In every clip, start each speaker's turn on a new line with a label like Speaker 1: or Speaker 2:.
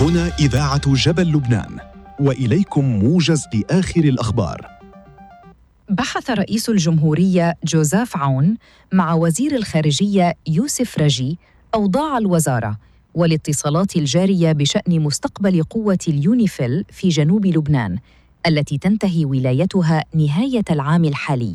Speaker 1: هنا إذاعة جبل لبنان، وإليكم موجز لآخر الأخبار.
Speaker 2: بحث رئيس الجمهورية جوزيف عون مع وزير الخارجية يوسف رجي أوضاع الوزارة والاتصالات الجارية بشأن مستقبل قوة اليونيفيل في جنوب لبنان التي تنتهي ولايتها نهاية العام الحالي.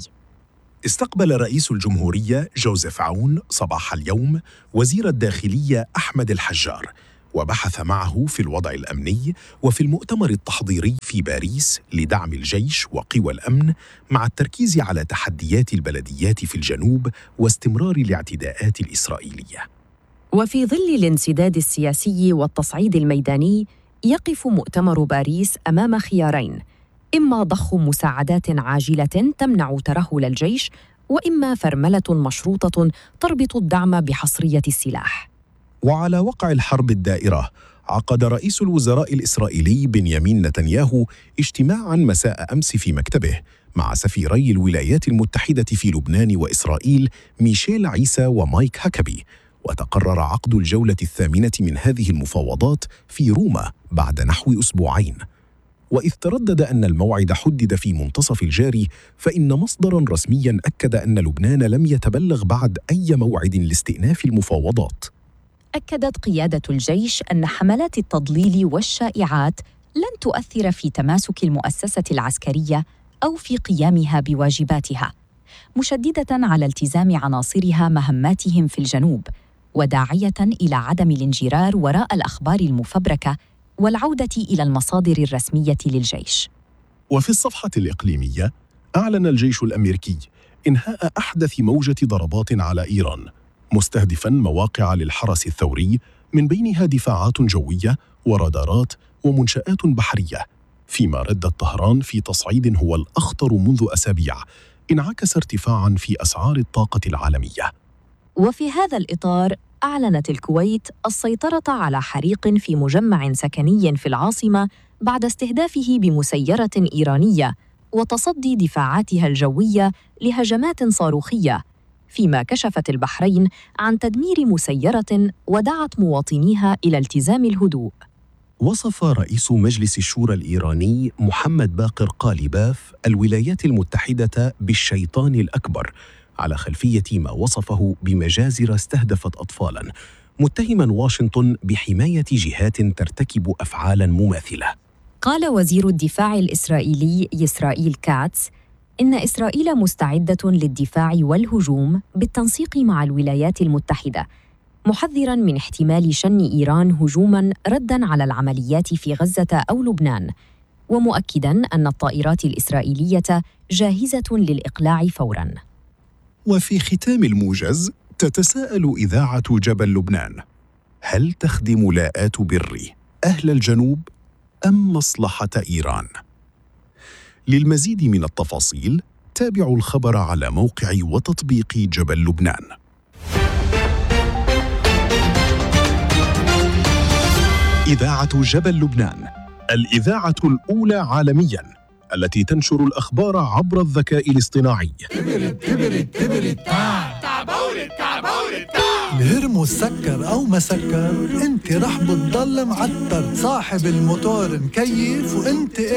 Speaker 1: استقبل رئيس الجمهورية جوزيف عون صباح اليوم وزير الداخلية أحمد الحجار، وبحث معه في الوضع الأمني وفي المؤتمر التحضيري في باريس لدعم الجيش وقوى الأمن، مع التركيز على تحديات البلديات في الجنوب واستمرار الاعتداءات الإسرائيلية.
Speaker 2: وفي ظل الانسداد السياسي والتصعيد الميداني، يقف مؤتمر باريس أمام خيارين: إما ضخ مساعدات عاجلة تمنع ترهل الجيش، وإما فرملة مشروطة تربط الدعم بحصرية السلاح.
Speaker 1: وعلى وقع الحرب الدائرة، عقد رئيس الوزراء الإسرائيلي بنيامين نتنياهو اجتماعاً مساء أمس في مكتبه مع سفيري الولايات المتحدة في لبنان وإسرائيل ميشيل عيسى ومايك هاكابي، وتقرر عقد الجولة الثامنة من هذه المفاوضات في روما بعد نحو أسبوعين. وإذ تردد أن الموعد حدد في منتصف الجاري، فإن مصدراً رسمياً أكد أن لبنان لم يتبلغ بعد أي موعد لاستئناف المفاوضات.
Speaker 2: أكدت قيادة الجيش أن حملات التضليل والشائعات لن تؤثر في تماسك المؤسسة العسكرية أو في قيامها بواجباتها، مشددة على التزام عناصرها مهماتهم في الجنوب، وداعية إلى عدم الانجرار وراء الأخبار المفبركة والعودة إلى المصادر الرسمية للجيش.
Speaker 1: وفي الصفحة الإقليمية، أعلن الجيش الأمريكي إنهاء أحدث موجة ضربات على إيران، مستهدفاً مواقع للحرس الثوري من بينها دفاعات جوية ورادارات ومنشآت بحرية، فيما ردت طهران في تصعيد هو الأخطر منذ أسابيع انعكس ارتفاعاً في أسعار الطاقة العالمية.
Speaker 2: وفي هذا الإطار، أعلنت الكويت السيطرة على حريق في مجمع سكني في العاصمة بعد استهدافه بمسيرة إيرانية وتصدي دفاعاتها الجوية لهجمات صاروخية، فيما كشفت البحرين عن تدمير مسيرة ودعت مواطنيها إلى التزام الهدوء.
Speaker 1: وصف رئيس مجلس الشورى الإيراني محمد باقر قالباف الولايات المتحدة بالشيطان الأكبر على خلفية ما وصفه بمجازر استهدفت أطفالاً، متهماً واشنطن بحماية جهات ترتكب أفعالاً مماثلة.
Speaker 2: قال وزير الدفاع الإسرائيلي إسرائيل كاتس إن إسرائيل مستعدة للدفاع والهجوم بالتنسيق مع الولايات المتحدة، محذراً من احتمال شن إيران هجوماً رداً على العمليات في غزة أو لبنان، ومؤكداً أن الطائرات الإسرائيلية جاهزة للإقلاع فوراً.
Speaker 1: وفي ختام الموجز، تتساءل إذاعة جبل لبنان: هل تخدم لاءات بري أهل الجنوب أم مصلحة إيران؟ للمزيد من التفاصيل تابعوا الخبر على موقع وتطبيق جبل لبنان. إذاعة جبل لبنان، الإذاعة الأولى عالمياً التي تنشر الأخبار عبر الذكاء الاصطناعي.
Speaker 3: الهرمو سكر أو ما سكر، انت رح بتضل معتر، صاحب الموتور مكيف وانت